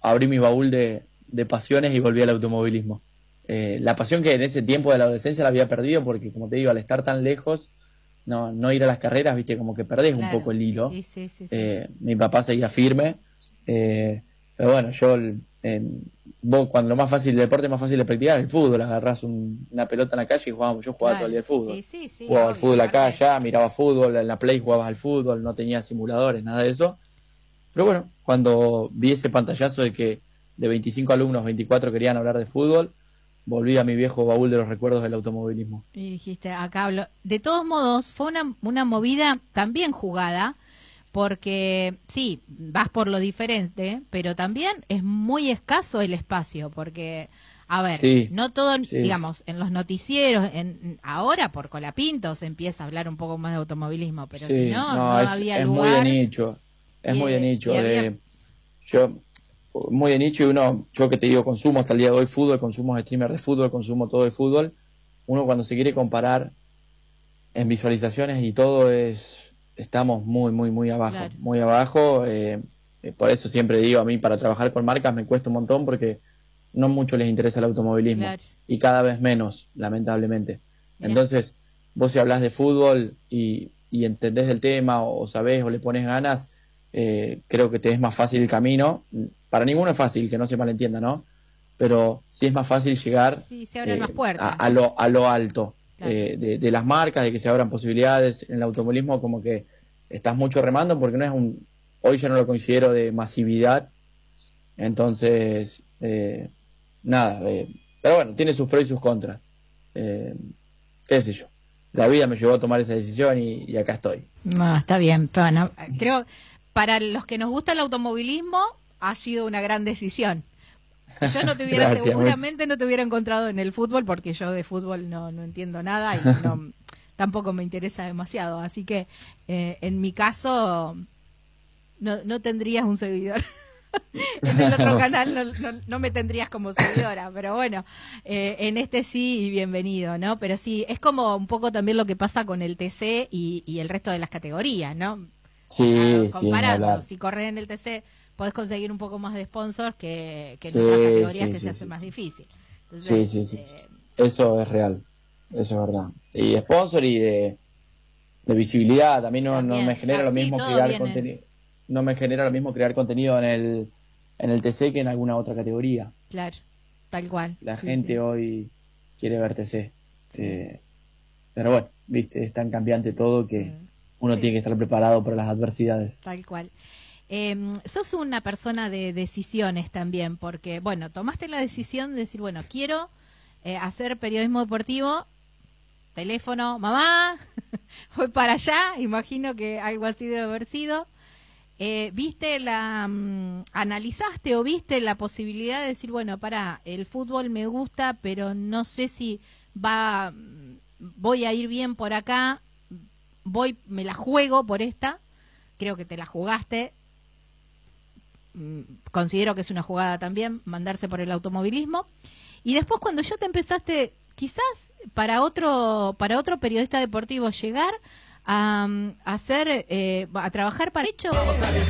abrí mi baúl de pasiones y volví al automovilismo. La pasión que en ese tiempo de la adolescencia la había perdido porque, como te digo, al estar tan lejos, no ir a las carreras, viste, como que perdés un Claro. poco el hilo. Sí, sí, sí, sí. Mi papá seguía firme, pero bueno, vos cuando lo más fácil, el deporte más fácil de practicar es el fútbol, agarrás una pelota en la calle y yo jugaba todo el Claro. día al fútbol. Sí, sí, sí, Jugaba al obvio, fútbol acá, aparte. allá, miraba fútbol, en la Play jugabas al fútbol, no tenía simuladores, nada de eso. Pero bueno, cuando vi ese pantallazo de que de 25 alumnos, 24 querían hablar de fútbol, volví a mi viejo baúl de los recuerdos del automovilismo. Y dijiste, acá hablo. De todos modos, fue una movida también jugada, porque sí, vas por lo diferente, pero también es muy escaso el espacio, porque, a ver, Sí, no todo, sí, digamos, en los noticieros, ahora por Colapinto se empieza a hablar un poco más de automovilismo, pero si sí, no, no no, había es muy de lugar nicho, es muy de y nicho. había, Yo, muy de nicho y yo que te digo, consumo hasta el día de hoy fútbol, consumo streamer de fútbol, consumo todo de fútbol. Uno cuando se quiere comparar en visualizaciones y todo estamos muy, muy, muy abajo, claro, muy abajo. Por eso siempre digo, a mí para trabajar con marcas me cuesta un montón porque no mucho les interesa el automovilismo claro, y cada vez menos, lamentablemente. mira, Entonces, vos si hablas de fútbol y entendés del tema o sabés o le pones ganas, creo que te es más fácil el camino. Para ninguno es fácil, que no se malentienda, ¿no? Pero sí es más fácil llegar sí, se abren más puertas, a lo alto claro, de las marcas, de que se abran posibilidades en el automovilismo, como que estás mucho remando porque no es hoy yo no lo considero de masividad, entonces, nada, pero bueno, tiene sus pros y sus contras. Eh, qué sé yo. La vida me llevó a tomar esa decisión y acá estoy. no, está bien, bueno, creo, para los que nos gusta el automovilismo, ha sido una gran decisión. Yo no te hubiera, Gracias, seguramente no te hubiera encontrado en el fútbol porque yo de fútbol no entiendo nada y no tampoco me interesa demasiado. Así que en mi caso no tendrías un seguidor. En el otro canal no me tendrías como seguidora, pero bueno, en este sí y bienvenido, ¿no? Pero sí, es como un poco también lo que pasa con el TC y el resto de las categorías, ¿no? Sí, sí, ni Comparando, hablar. si corres en el TC podés conseguir un poco más de sponsors que en otras Sí, categorías sí, que se sí, hace sí, más sí. difícil. Sí, Entonces, sí, sí, sí. Eso es real, eso es verdad. Y de sponsor y de visibilidad, a mí no me también, genera lo sí, mismo todo crear viene, contenido, no me genera lo mismo crear contenido en el TC que en alguna otra categoría. claro, tal cual, La sí, gente sí, hoy quiere ver TC. sí, Eh, pero bueno, viste, es tan cambiante todo que uno sí, tiene que estar preparado para las adversidades. tal cual. Sos una persona de decisiones también, porque, bueno, tomaste la decisión de decir, bueno, quiero hacer periodismo deportivo, teléfono, mamá, voy para allá, imagino que algo así debe haber sido. ¿Viste analizaste o viste la posibilidad de decir, bueno, el fútbol me gusta, pero no sé si voy a ir bien por acá, me la juego por esta, creo que te la jugaste, considero que es una jugada también mandarse por el automovilismo y después cuando ya te empezaste quizás para otro periodista deportivo llegar a hacer a trabajar para hecho